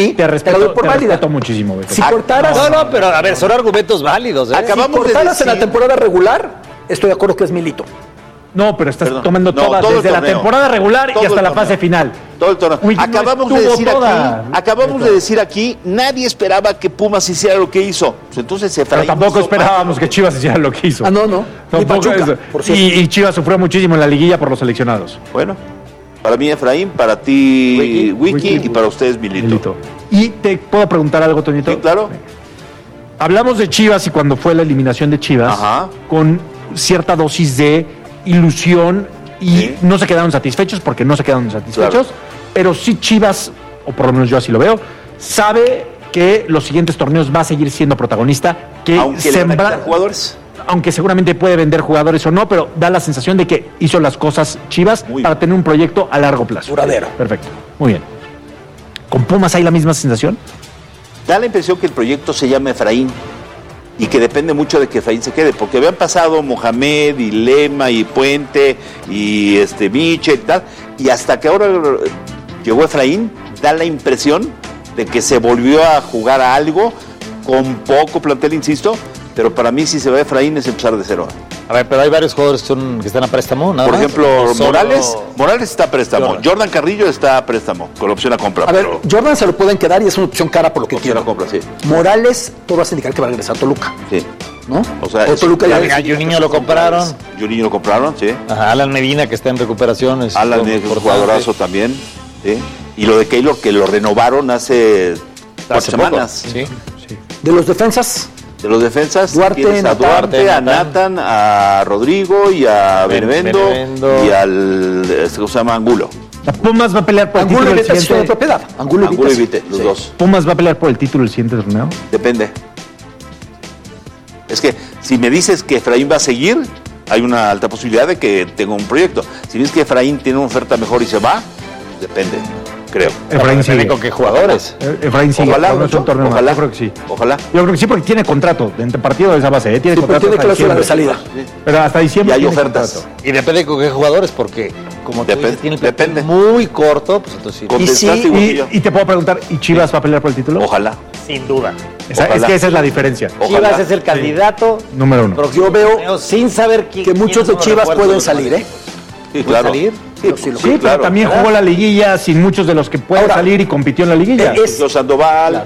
Sí, te respeto, la doy por te válida. respeto muchísimo, Beto. Si cortaras... No, pero a ver, son argumentos válidos. Si cortaras en la temporada regular, estoy de acuerdo que es Milito. No, pero estás tomando no, todas, todo el desde la torneo. temporada regular Todo y hasta el la torneo. fase final. Todo el torneo. Uy, no Acabamos de estuvo decir toda. de decir aquí, nadie esperaba que Pumas hiciera lo que hizo. Pues entonces Pero Efraín tampoco hizo esperábamos más. que Chivas hiciera lo que hizo. Ah, no. Ni Tampoco Pachuca, eso. por cierto. Y Chivas sufrió muchísimo en la liguilla por los seleccionados. Bueno, para mí Efraín, para ti Wiki y para ustedes Milito. Y te puedo preguntar algo, Toñito. Sí, claro. Hablamos de Chivas y cuando fue la eliminación de Chivas, Ajá. con cierta dosis de ilusión y Sí. no se quedaron satisfechos porque no se quedaron satisfechos, pero sí Chivas, o por lo menos yo así lo veo, sabe que los siguientes torneos va a seguir siendo protagonista, que Aunque le van a quitar jugadores. aunque seguramente puede vender jugadores o no, pero da la sensación de que hizo las cosas Chivas Muy para bien. tener un proyecto a largo plazo. Duradero. Perfecto, muy bien. ¿Con Pumas hay la misma sensación? Da la impresión que el proyecto se llama Efraín y que depende mucho de que Efraín se quede, porque habían pasado Mohamed y Lema y Puente y Miche y tal, y hasta que ahora llegó Efraín, da la impresión de que se volvió a jugar a algo con poco plantel, insisto, pero para mí si se va Efraín es empezar de cero. A ver, pero hay varios jugadores que están a préstamo, ¿nada Por más? ejemplo, ¿O solo- Morales está a préstamo, Jordan Carrillo está a préstamo, con opción a compra. A ver, Jordan se lo pueden quedar y es una opción cara por lo que opción quiero. a compra, sí. Morales, todo hace indicar que va a regresar a Toluca, Sí. ¿no? O sea, Toluca ya A Juninho lo compraron. Juninho lo compraron, sí. Ajá, Alan Medina, que está en recuperación. Alan es un jugadorazo también, ¿sí? Y lo de Keylor, que lo renovaron hace 4 semanas. Sí. De los defensas, De los defensas, Duarte, tienes a Natán. Duarte, a Nathan, a Rodrigo y a Benevendo Benevendo. y al, ¿cómo se llama? Angulo. Pumas va a pelear por el Angulo título y el Vite es de siguiente. propiedad. Angulo y Angulo y Vite. Vite, los Sí. dos. Pumas va a pelear por el título el siguiente torneo. Depende. Es que si me dices que Efraín va a seguir, hay una alta posibilidad de que tenga un proyecto. Si dices que Efraín tiene una oferta mejor y se va, depende, creo. Efraín Depende sigue. con qué jugadores. Efraín sigue. Ojalá, no es un torneo más. ojalá. Yo creo que sí. Ojalá. Yo creo que sí porque tiene contrato de entre partido de esa base. Tiene Sí, pero contrato tiene hasta cláusula de diciembre. salida. Pero hasta diciembre Y hay tiene ofertas. contrato. Y depende con qué jugadores, porque como tú Depende, dices, tiene el plantel depende. muy corto, pues entonces sí. Contestaste sí, igual que yo. Y te puedo preguntar, ¿y Chivas va a pelear por el título? Ojalá. Sin duda. Es ojalá. que esa es la diferencia. Ojalá. Chivas es el candidato Número uno. próximo Yo veo torneo, sin saber que muchos de Chivas pueden salir, ¿eh? Sí, ¿Puede claro. salir? Sí, Sí, lo Sí, pero claro. también jugó la liguilla sin muchos de los que pueden Ahora, salir y compitió en la liguilla. es- Sergio Sandoval.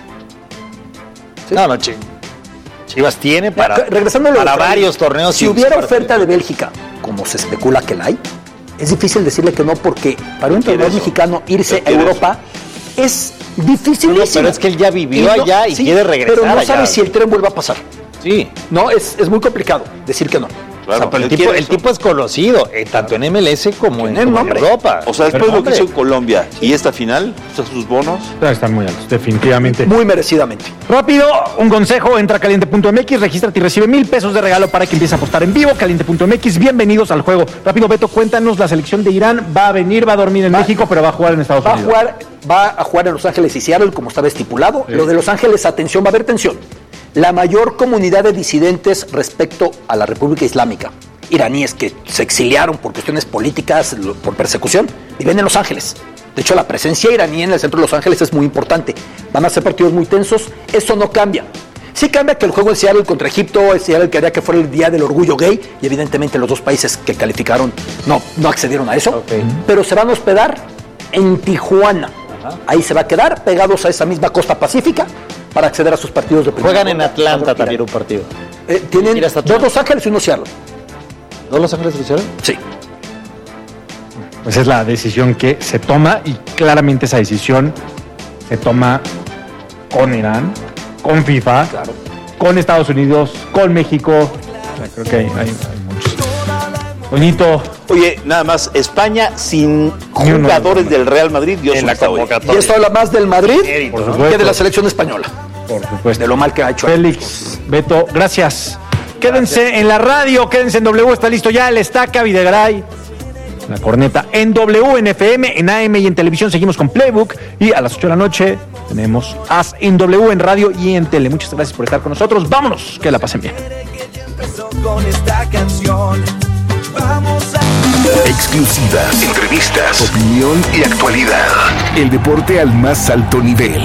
No, Chivas tiene para, Regresando a lo de para Efraín, varios torneos. Si sin hubiera participar. oferta de Bélgica, como se especula que la hay, es difícil decirle que no, porque para un quiere entrenador eso. mexicano irse Él a quiere Europa es dificilísimo. No, pero es que él ya vivió allá y quiere regresar Pero no allá. sabe si el tren vuelve a pasar. Sí. No, es muy complicado decir que no. Claro, O sea, pero él el quiere el eso. tipo es conocido, tanto en MLS como en Tiene nombre. Europa. O sea, después Pero, de lo que hombre, hizo en Colombia y esta final, sus bonos. Están muy altos, definitivamente. Muy merecidamente. Rápido, un consejo, entra a caliente.mx, regístrate y recibe $1,000 de regalo para que empieces a apostar en vivo. Caliente.mx, bienvenidos al juego. Rápido, Beto, cuéntanos, la selección de Irán va a venir, va a dormir en México, pero va a jugar en Estados Unidos. Va a jugar en Los Ángeles y Seattle, como estaba estipulado. Lo de Los Ángeles, atención, va a haber tensión. La mayor comunidad de disidentes respecto a la República Islámica, iraníes que se exiliaron por cuestiones políticas, por persecución, viven en Los Ángeles. De hecho, la presencia iraní en el centro de Los Ángeles es muy importante. Van a ser partidos muy tensos. Esto no cambia. Sí cambia que el juego en Seattle contra Egipto, el Seattle quería que fuera el día del orgullo gay, y evidentemente los dos países que calificaron no accedieron a eso. Pero se van a hospedar en Tijuana. Ahí se va a quedar, pegados a esa misma costa pacífica, para acceder a sus partidos de primera Juegan en ronda. Atlanta también un partido. Tienen Mira, hasta dos Los Ángeles y uno Seattle. ¿No Los Ángeles lo hicieron? Sí. Pues es la decisión que se toma y claramente esa decisión se toma con Irán, con FIFA, con Estados Unidos, con México. Creo que hay muchos. Bonito. Oye, nada más, España sin Ni uno. jugadores del Real Madrid, Dios En la hasta hoy. convocatoria. Y esto habla más del Madrid Por que supuesto. de la selección española. Por supuesto. De lo mal que ha hecho. Félix, Beto, gracias. Quédense en la radio, quédense en W, está listo ya el Estaca, Videgaray, la corneta en W, en FM, en AM y en televisión. Seguimos con Playbook y a las 8 de la noche tenemos As en W, en radio y en tele. Muchas gracias por estar con nosotros. Vámonos, que la pasen bien. Con esta canción vamos a... Exclusivas, entrevistas, opinión y actualidad. El deporte al más alto nivel.